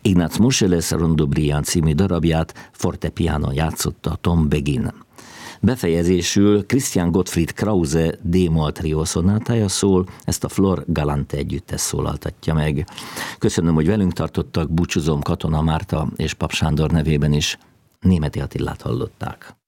Ignác Moscheles Rondo Briand című darabját fortepianon játszotta Tom Begin. Befejezésül Christian Gottfried Krause D-moll trió szonátája szól, ezt a Flor Galante együttes szólaltatja meg. Köszönöm, hogy velünk tartottak, búcsúzom Katona Márta és Pap Sándor nevében is. Németi Attilát hallották.